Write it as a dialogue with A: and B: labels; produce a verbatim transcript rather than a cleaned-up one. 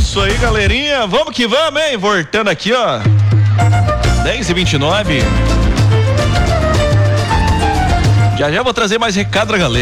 A: isso aí, galerinha. Vamos que vamos, hein? Voltando aqui, ó. dez e vinte e nove. Já já vou trazer mais recado da galera.